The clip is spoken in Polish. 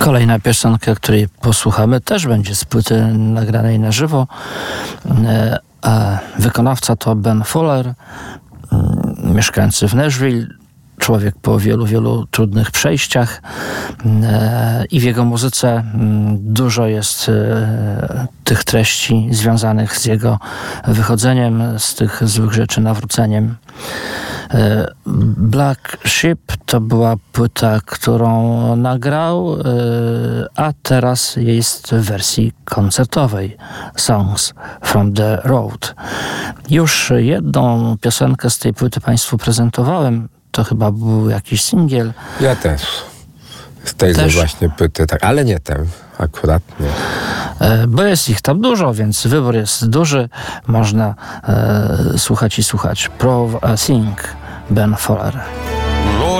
Kolejna piosenka, której posłuchamy, też będzie z płyty nagranej na żywo. Wykonawca to Ben Fuller, mieszkający w Nashville. Człowiek po wielu trudnych przejściach i w jego muzyce dużo jest tych treści związanych z jego wychodzeniem z tych złych rzeczy, nawróceniem. Black Sheep to była płyta, którą nagrał, a teraz jest w wersji koncertowej Songs from the Road. Już jedną piosenkę z tej płyty Państwu prezentowałem. To chyba był jakiś singiel. Ja też. Z tejże właśnie płyty, tak, ale nie ten, akurat nie. Bo jest ich tam dużo, więc wybór jest duży. Można słuchać i słuchać. Prove a Thing, Ben Fuller.